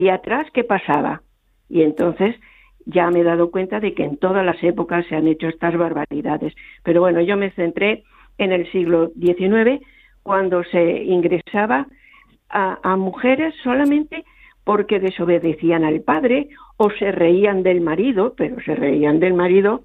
atrás qué pasaba. Y entonces ya me he dado cuenta de que en todas las épocas se han hecho estas barbaridades. Pero bueno, yo me centré en el siglo XIX, cuando se ingresaba a mujeres solamente porque desobedecían al padre o se reían del marido, pero se reían del marido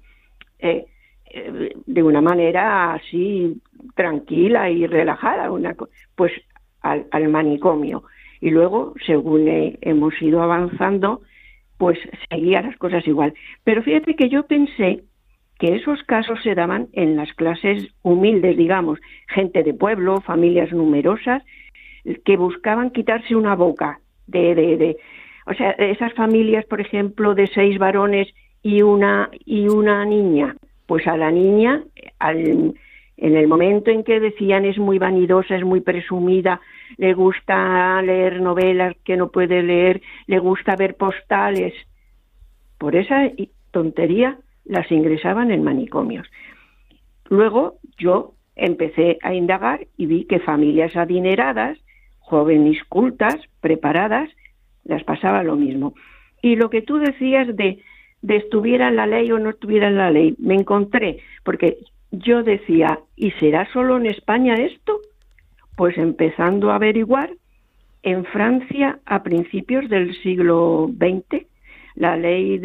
de una manera así tranquila y relajada, pues al manicomio. Y luego, según hemos ido avanzando, pues seguía las cosas igual. Pero fíjate que yo pensé que esos casos se daban en las clases humildes, digamos, gente de pueblo, familias numerosas, que buscaban quitarse una boca o sea, esas familias, por ejemplo, de 6 varones y una niña, pues a la niña, en el momento en que decían es muy vanidosa, es muy presumida, le gusta leer novelas que no puede leer, le gusta ver postales, por esa tontería las ingresaban en manicomios. Luego yo empecé a indagar y vi que familias adineradas, jóvenes cultas, preparadas, les pasaba lo mismo. Y lo que tú decías de estuviera en la ley o no estuviera en la ley, me encontré, porque yo decía, ¿y será solo en España esto? Pues empezando a averiguar, en Francia, a principios del siglo XX, la ley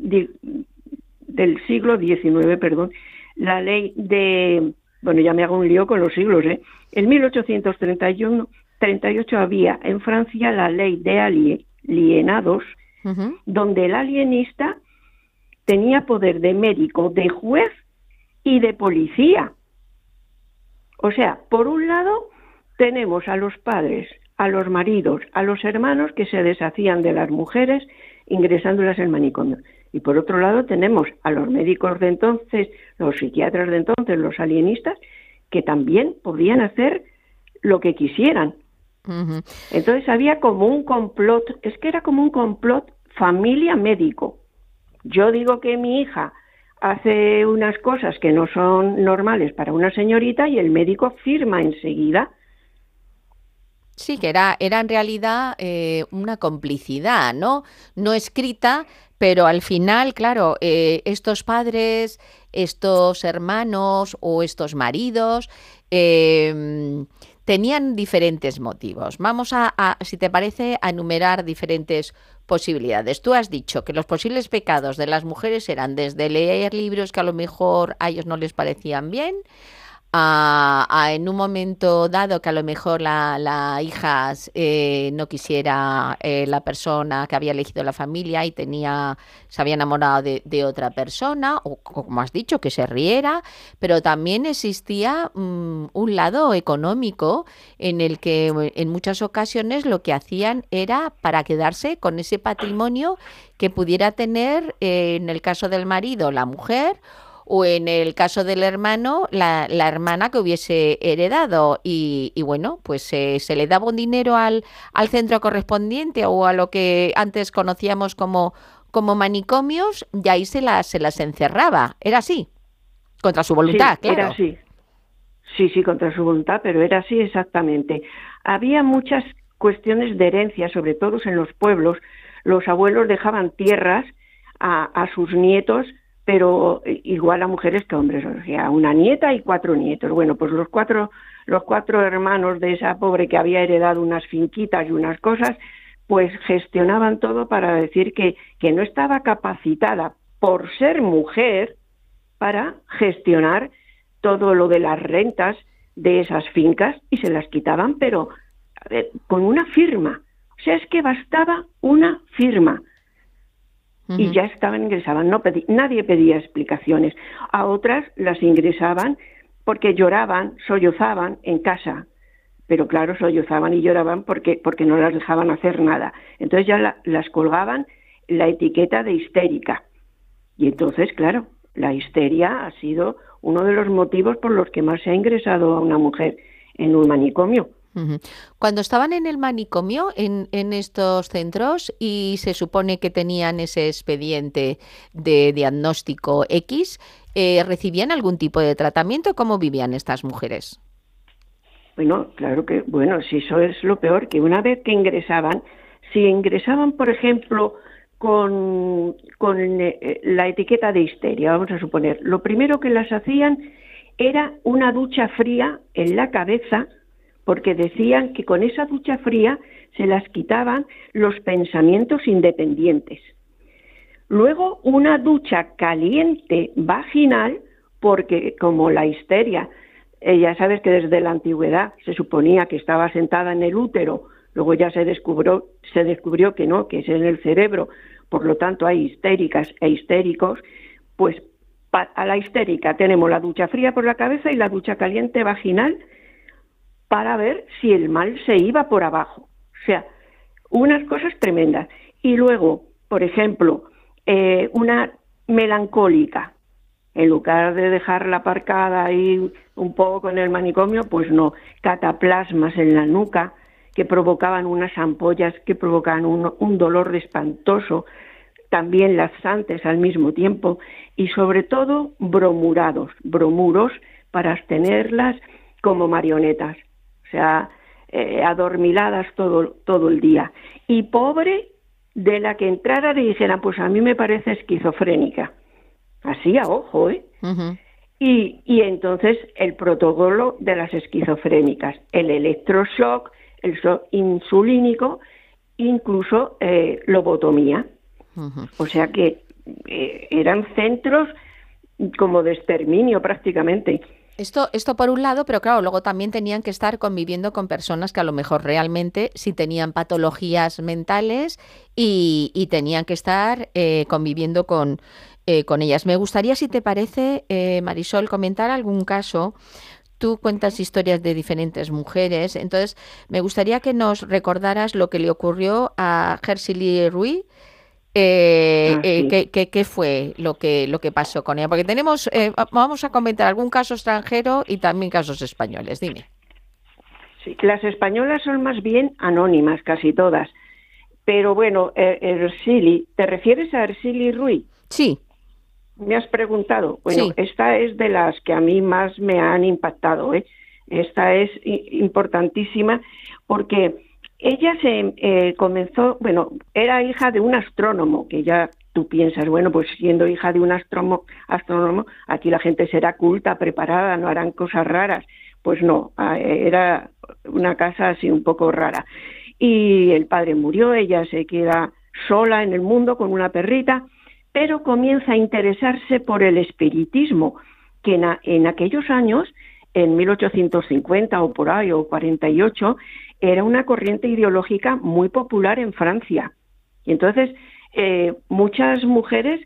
del siglo XIX, perdón, la ley bueno, ya me hago un lío con los siglos, En 1838 había en Francia la ley de alienados, donde el alienista tenía poder de médico, de juez y de policía. O sea, por un lado tenemos a los padres, a los maridos, a los hermanos que se deshacían de las mujeres ingresándolas en manicomio. Y por otro lado tenemos a los médicos de entonces, los psiquiatras de entonces, los alienistas, que también podían hacer lo que quisieran. Uh-huh. Entonces había como un complot, es que era como un complot familia-médico. Yo digo que mi hija hace unas cosas que no son normales para una señorita y el médico firma enseguida. Sí, que era en realidad una complicidad, ¿no? No escrita, pero al final, claro, estos padres, estos hermanos o estos maridos tenían diferentes motivos. Vamos si te parece, a enumerar diferentes posibilidades. Tú has dicho que los posibles pecados de las mujeres eran desde leer libros que a lo mejor a ellos no les parecían bien, en un momento dado que a lo mejor la hija no quisiera la persona que había elegido la familia y se había enamorado de otra persona, o como has dicho, que se riera, pero también existía un lado económico en el que en muchas ocasiones lo que hacían era para quedarse con ese patrimonio que pudiera tener, en el caso del marido, la mujer, o en el caso del hermano, la hermana que hubiese heredado. Y bueno, pues se le daba un dinero al centro correspondiente o a lo que antes conocíamos como manicomios, y ahí se las encerraba. ¿Era así? Contra su voluntad, sí, claro. Era así. Sí, contra su voluntad, pero era así exactamente. Había muchas cuestiones de herencia, sobre todo en los pueblos. Los abuelos dejaban tierras a sus nietos, pero igual a mujeres que hombres, o sea, una nieta y 4 nietos. Bueno, pues los cuatro hermanos de esa pobre que había heredado unas finquitas y unas cosas, pues gestionaban todo para decir que no estaba capacitada por ser mujer para gestionar todo lo de las rentas de esas fincas, y se las quitaban, pero con una firma. O sea, es que bastaba una firma. Y ya ingresaban, nadie pedía explicaciones. A otras las ingresaban porque lloraban, sollozaban en casa, pero claro, sollozaban y lloraban porque no las dejaban hacer nada. Entonces ya las colgaban la etiqueta de histérica. Y entonces, claro, la histeria ha sido uno de los motivos por los que más se ha ingresado a una mujer en un manicomio. Cuando estaban en el manicomio, en estos centros, y se supone que tenían ese expediente de diagnóstico X, ¿recibían algún tipo de tratamiento? ¿Cómo vivían estas mujeres? Bueno, claro que, si eso es lo peor, que una vez que ingresaban, si ingresaban, por ejemplo, con la etiqueta de histeria, vamos a suponer, lo primero que las hacían era una ducha fría en la cabeza, porque decían que con esa ducha fría se las quitaban los pensamientos independientes. Luego una ducha caliente vaginal, porque como la histeria, ya sabes que desde la antigüedad se suponía que estaba sentada en el útero, luego ya se descubrió que no, que es en el cerebro, por lo tanto hay histéricas e histéricos, pues a la histérica tenemos la ducha fría por la cabeza y la ducha caliente vaginal para ver si el mal se iba por abajo. O sea, unas cosas tremendas. Y luego, por ejemplo, una melancólica, en lugar de dejarla aparcada ahí un poco en el manicomio, pues no, cataplasmas en la nuca que provocaban unas ampollas que provocaban un dolor espantoso, también laxantes al mismo tiempo, y sobre todo bromuros para tenerlas como marionetas, o sea, adormiladas todo el día. Y pobre de la que entrara le dijeran, pues a mí me parece esquizofrénica. Así a ojo, ¿eh? Uh-huh. Y entonces el protocolo de las esquizofrénicas, el electroshock, el shock insulínico, incluso lobotomía. Uh-huh. O sea que eran centros como de exterminio prácticamente. Esto por un lado, pero claro, luego también tenían que estar conviviendo con personas que a lo mejor realmente sí tenían patologías mentales y tenían que estar conviviendo con ellas. Me gustaría, si te parece, Marisol, comentar algún caso. Tú cuentas historias de diferentes mujeres, entonces me gustaría que nos recordaras lo que le ocurrió a Hercília Ruy. Sí. ¿Qué fue lo que pasó con ella? Porque vamos a comentar algún caso extranjero y también casos españoles. Dime. Sí, las españolas son más bien anónimas, casi todas. Pero bueno, ¿te refieres a Hercília Ruy? Sí. Me has preguntado. Bueno, sí. Esta es de las que a mí más me han impactado, ¿eh? Esta es importantísima porque ella comenzó, bueno, era hija de un astrónomo, que ya tú piensas, bueno, pues siendo hija de un astrónomo, aquí la gente será culta, preparada, no harán cosas raras. Pues no, era una casa así un poco rara. Y el padre murió, ella se queda sola en el mundo con una perrita, pero comienza a interesarse por el espiritismo, que en aquellos años, en 1850 o por ahí, o 48, era una corriente ideológica muy popular en Francia. Y entonces muchas mujeres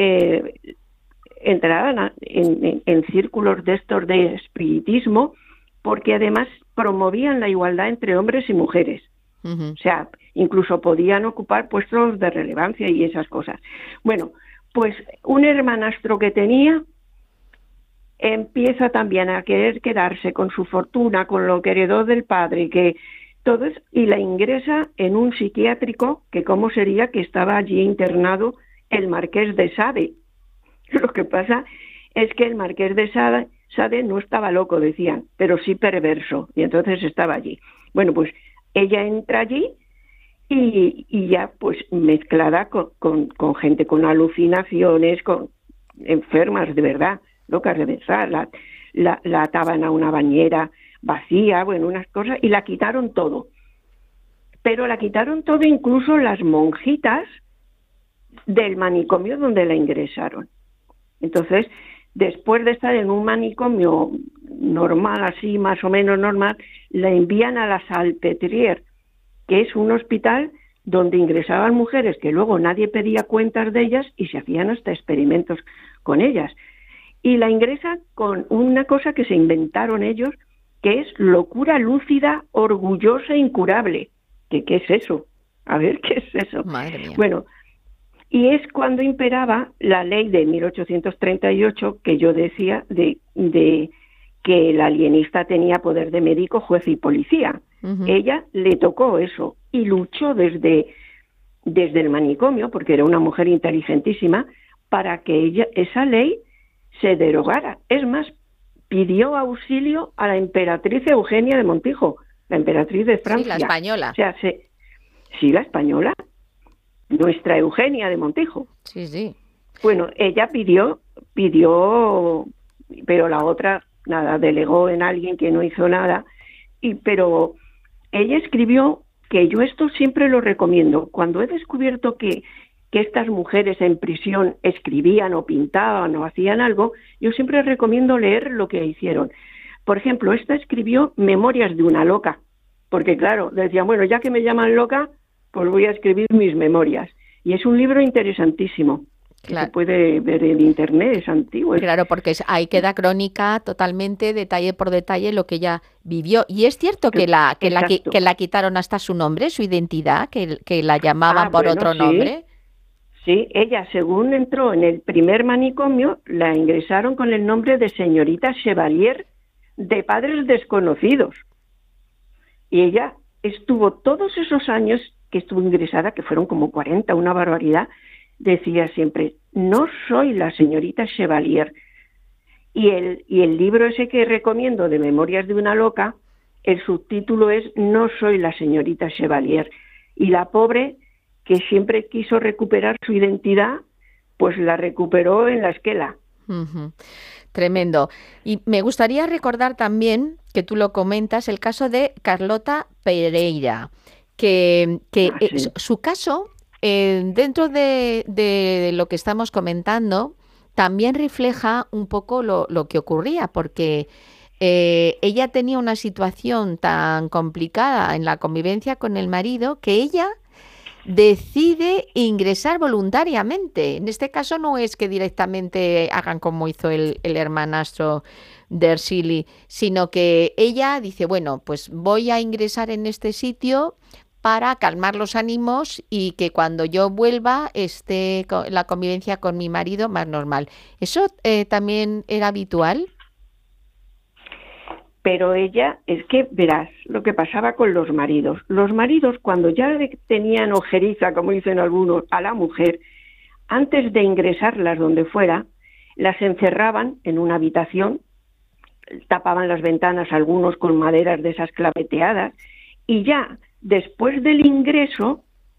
entraban en círculos de estos de espiritismo, porque además promovían la igualdad entre hombres y mujeres. Uh-huh. O sea, incluso podían ocupar puestos de relevancia y esas cosas. Bueno, pues un hermanastro que tenía empieza también a querer quedarse con su fortuna, con lo que heredó del padre, que todo es, y la ingresa en un psiquiátrico, que cómo sería que estaba allí internado el marqués de Sade. Lo que pasa es que el marqués de Sade no estaba loco, decían, pero sí perverso, y entonces estaba allí. Bueno, pues ella entra allí y ya pues mezclada con gente con alucinaciones, con enfermas de verdad, locas de verdad, la ataban a una bañera vacía, bueno, unas cosas, y la quitaron todo. Pero la quitaron todo, incluso las monjitas del manicomio donde la ingresaron. Entonces, después de estar en un manicomio normal, así más o menos normal, la envían a la Salpêtrière, que es un hospital donde ingresaban mujeres que luego nadie pedía cuentas de ellas y se hacían hasta experimentos con ellas. Y la ingresan con una cosa que se inventaron ellos, que es locura lúcida, orgullosa e incurable. ¿Qué es eso? A ver, ¿qué es eso? Madre mía. Bueno, y es cuando imperaba la ley de 1838 que yo decía de que el alienista tenía poder de médico, juez y policía. Uh-huh. Ella le tocó eso y luchó desde el manicomio, porque era una mujer inteligentísima, para que esa ley se derogara. Es más, pidió auxilio a la emperatriz Eugenia de Montijo, la emperatriz de Francia. Sí, la española. O sea, Sí, la española, nuestra Eugenia de Montijo. Sí, sí. Bueno, ella pidió, pero la otra, nada, delegó en alguien que no hizo nada, pero ella escribió, que yo esto siempre lo recomiendo, cuando he descubierto que estas mujeres en prisión escribían o pintaban o hacían algo, yo siempre recomiendo leer lo que hicieron. Por ejemplo, esta escribió Memorias de una loca, porque claro, decía, bueno, ya que me llaman loca, pues voy a escribir mis memorias. Y es un libro interesantísimo, que se puede ver en internet, es antiguo. Claro, porque ahí queda crónica totalmente, detalle por detalle, lo que ella vivió. Y es cierto que la quitaron hasta su nombre, su identidad, que la llamaban por otro nombre. Sí, ella, según entró en el primer manicomio, la ingresaron con el nombre de señorita Chevalier, de padres desconocidos. Y ella estuvo todos esos años que estuvo ingresada, que fueron como 40, una barbaridad, decía siempre, no soy la señorita Chevalier. Y el libro ese que recomiendo, de Memorias de una loca, el subtítulo es No soy la señorita Chevalier. Y la pobre, que siempre quiso recuperar su identidad, pues la recuperó en la esquela. Uh-huh. Tremendo. Y me gustaría recordar también, que tú lo comentas, el caso de Carlota Pereira, que sí. Su caso, dentro de lo que estamos comentando, también refleja un poco lo que ocurría, porque ella tenía una situación tan complicada en la convivencia con el marido que ella decide ingresar voluntariamente. En este caso no es que directamente hagan como hizo el hermanastro de Ercili, sino que ella dice, bueno, pues voy a ingresar en este sitio para calmar los ánimos y que cuando yo vuelva esté la convivencia con mi marido más normal. ¿Eso también era habitual? Pero ella, es que verás lo que pasaba con los maridos. Los maridos, cuando ya tenían ojeriza, como dicen algunos, a la mujer, antes de ingresarlas donde fuera, las encerraban en una habitación, tapaban las ventanas algunos con maderas de esas claveteadas, y ya después del ingreso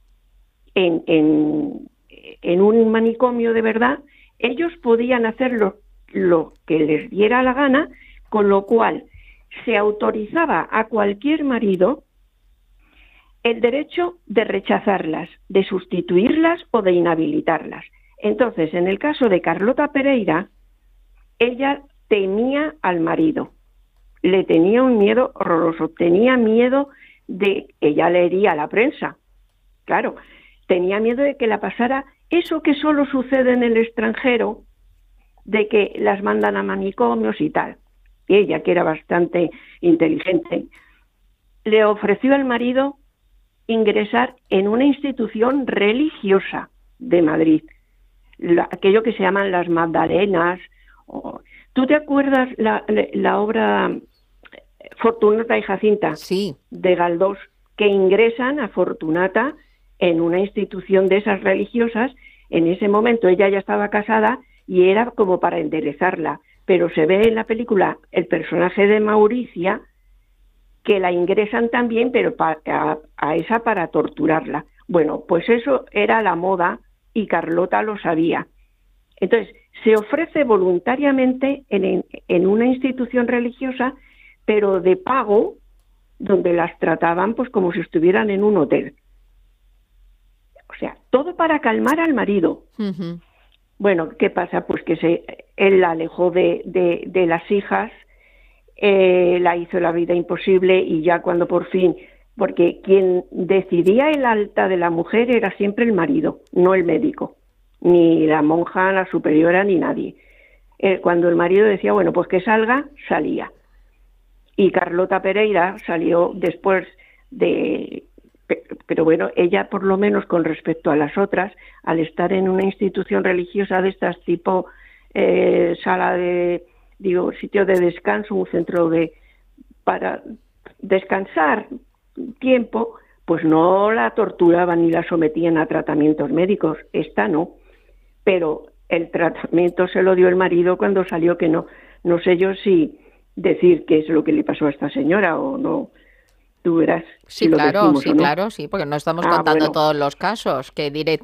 en un manicomio de verdad, ellos podían hacer lo que les diera la gana, con lo cual se autorizaba a cualquier marido el derecho de rechazarlas, de sustituirlas o de inhabilitarlas. Entonces, en el caso de Carlota Pereira, ella temía al marido, le tenía un miedo horroroso, tenía miedo de que ella leería a la prensa, claro, tenía miedo de que la pasara eso que solo sucede en el extranjero, de que las mandan a manicomios y tal. Y ella, que era bastante inteligente, le ofreció al marido ingresar en una institución religiosa de Madrid, aquello que se llaman las Magdalenas. ¿Tú te acuerdas la obra Fortunata y Jacinta? Sí. De Galdós, que ingresan a Fortunata en una institución de esas religiosas? En ese momento ella ya estaba casada y era como para enderezarla, pero se ve en la película el personaje de Mauricia, que la ingresan también, pero a esa para torturarla. Bueno, pues eso era la moda y Carlota lo sabía. Entonces, se ofrece voluntariamente en una institución religiosa, pero de pago, donde las trataban pues como si estuvieran en un hotel. O sea, todo para calmar al marido. Uh-huh. Bueno, ¿qué pasa? Pues que él la alejó de las hijas, la hizo la vida imposible, y ya cuando por fin, porque quien decidía el alta de la mujer era siempre el marido, no el médico, ni la monja, la superiora, ni nadie. Cuando el marido decía, bueno, pues que salga, salía. Y Carlota Pereira salió después pero bueno, ella por lo menos con respecto a las otras, al estar en una institución religiosa de estas tipo sitio de descanso, un centro para descansar tiempo, pues no la torturaban ni la sometían a tratamientos médicos. Esta no, pero el tratamiento se lo dio el marido cuando salió, que no sé yo si decir qué es lo que le pasó a esta señora o no. Tú verás Sí, si lo claro, decimos sí, o no. claro, sí, porque no estamos Ah, contando bueno, todos los casos, que